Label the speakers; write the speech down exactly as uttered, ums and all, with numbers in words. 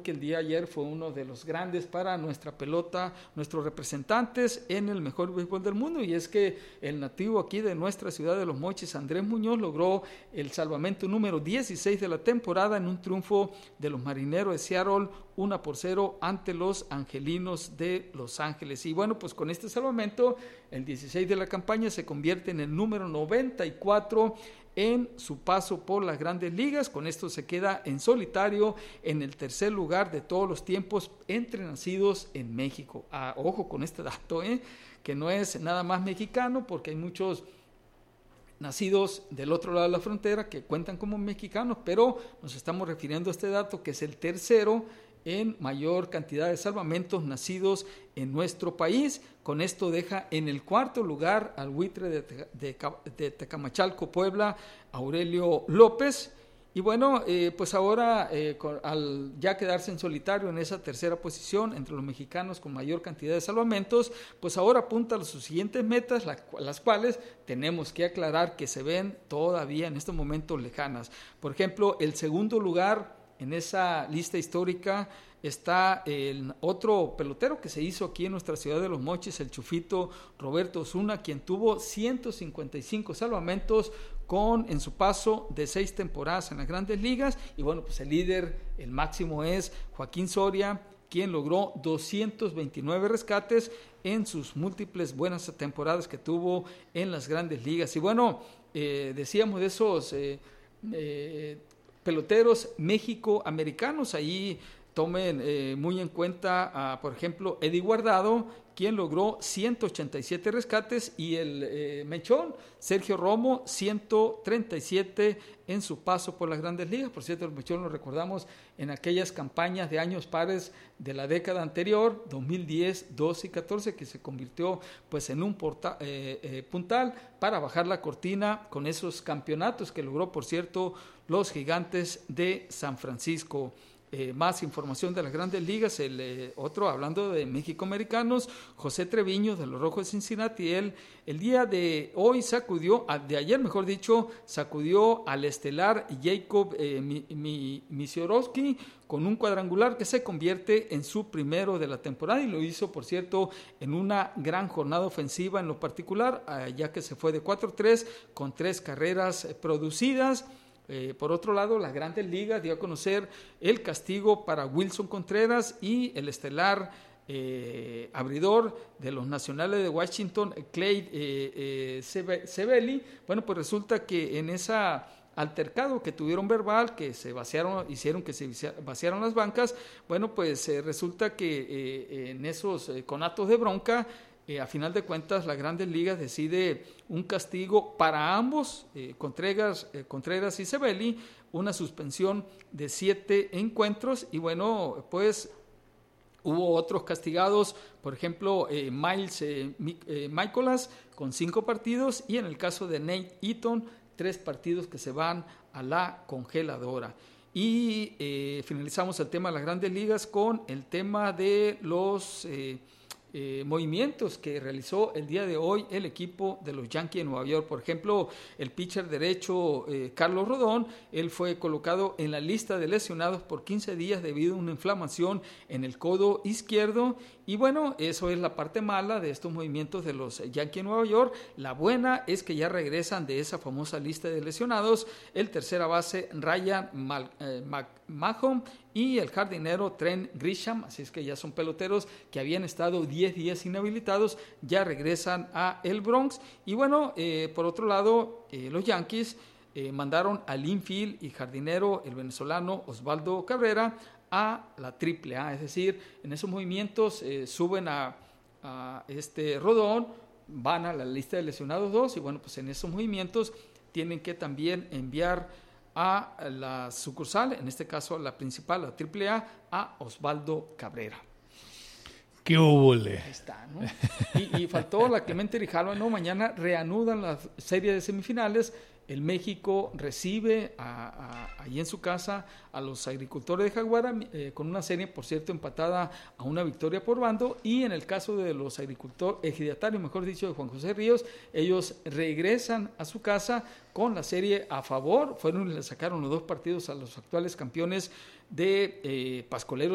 Speaker 1: que el día de ayer fue uno de los grandes para nuestra pelota, nuestros representantes en el mejor béisbol del mundo, y es que el nativo aquí de nuestra ciudad de Los Mochis, Andrés Muñoz, logró el salvamento número dieciséis de la temporada en un triunfo de los Marineros de Seattle uno por cero ante los Angelinos de Los Ángeles. Y bueno, pues con este salvamento, el dieciséis de la campaña se convierte en el número noventa y cuatro en su paso por las Grandes Ligas. Con esto se queda en solitario en el tercer lugar de todos los tiempos entre nacidos en México. Ah, ojo con este dato, ¿eh? que no es nada más mexicano, porque hay muchos nacidos del otro lado de la frontera que cuentan como mexicanos, pero nos estamos refiriendo a este dato, que es el tercero en mayor cantidad de salvamentos nacidos en nuestro país. Con esto deja en el cuarto lugar al buitre de, de, de Tecamachalco, Puebla, Aurelio López. Y bueno, eh, pues ahora eh, con, al ya quedarse en solitario en esa tercera posición entre los mexicanos con mayor cantidad de salvamentos, pues ahora apunta a sus siguientes metas, la, las cuales tenemos que aclarar que se ven todavía en estos momentos lejanas. Por ejemplo, el segundo lugar en esa lista histórica está el otro pelotero que se hizo aquí en nuestra ciudad de Los Mochis, el Chufito Roberto Osuna, quien tuvo ciento cincuenta y cinco salvamentos con en su paso de seis temporadas en las Grandes Ligas. Y bueno, pues el líder, el máximo, es Joaquín Soria, quien logró doscientos veintinueve rescates en sus múltiples buenas temporadas que tuvo en las Grandes Ligas. Y bueno, eh, decíamos de esos eh, eh, peloteros México-americanos, ahí tomen eh, muy en cuenta a, por ejemplo, Eddie Guardado, quien logró ciento ochenta y siete rescates, y el eh, mechón Sergio Romo, ciento treinta y siete en su paso por las Grandes Ligas. Por cierto, el mechón lo recordamos en aquellas campañas de años pares de la década anterior, dos mil diez, doce y catorce, que se convirtió pues en un porta, eh, eh, puntal para bajar la cortina con esos campeonatos que logró, por cierto, los Gigantes de San Francisco. Eh, más información de las Grandes Ligas, el eh, otro, hablando de México-americanos, José Treviño de los Rojos de Cincinnati, él el día de hoy sacudió, de ayer mejor dicho, sacudió al estelar Jacob eh, Misiorowski con un cuadrangular que se convierte en su primero de la temporada, y lo hizo, por cierto, en una gran jornada ofensiva en lo particular, eh, ya que se fue de cuatro tres con tres carreras eh, producidas. Eh, por otro lado, las Grandes Ligas dio a conocer el castigo para Wilson Contreras y el estelar eh, abridor de los Nacionales de Washington, Clay eh, eh, Sebeli. Bueno, pues resulta que en esa altercado que tuvieron verbal, que se vaciaron, hicieron que se vaciaron las bancas, bueno, pues eh, resulta que eh, en esos eh, conatos de bronca, Eh, a final de cuentas, las Grandes Ligas decide un castigo para ambos, eh, Contreras, eh, Contreras y Sebeli, una suspensión de siete encuentros. Y bueno, pues hubo otros castigados, por ejemplo, eh, Miles eh, eh, Michaelas con cinco partidos, y en el caso de Nate Eaton, tres partidos que se van a la congeladora. Y eh, finalizamos el tema de las Grandes Ligas con el tema de los Eh, Eh, movimientos que realizó el día de hoy el equipo de los Yankees de Nueva York. Por ejemplo, el pitcher derecho eh, Carlos Rodón, él fue colocado en la lista de lesionados por quince días debido a una inflamación en el codo izquierdo. Y bueno, eso es la parte mala de estos movimientos de los Yankees de Nueva York. La buena es que ya regresan de esa famosa lista de lesionados el tercera base Ryan Mal, eh, McMahon y el jardinero Trent Grisham, así es que ya son peloteros que habían estado diez días inhabilitados, ya regresan a el Bronx. Y bueno, eh, por otro lado, eh, los Yankees eh, mandaron al infield y jardinero, el venezolano Osvaldo Cabrera, a la triple A, es decir, en esos movimientos eh, suben a, a este Rodón, van a la lista de lesionados dos, y bueno, pues en esos movimientos tienen que también enviar a la sucursal, en este caso la principal, la triple A, a Osvaldo Cabrera.
Speaker 2: ¡Qué húbole!
Speaker 1: Ahí está, ¿no? Y, y faltó la Clemente Grijalva, ¿no? Mañana reanudan la serie de semifinales. El México recibe a, a, ahí en su casa a los agricultores de Jaguara, eh, con una serie, por cierto, empatada a una victoria por bando. Y en el caso de los agricultores, ejidatarios, mejor dicho, de Juan José Ríos, ellos regresan a su casa con la serie a favor. Fueron y le sacaron los dos partidos a los actuales campeones de eh, Pascoleros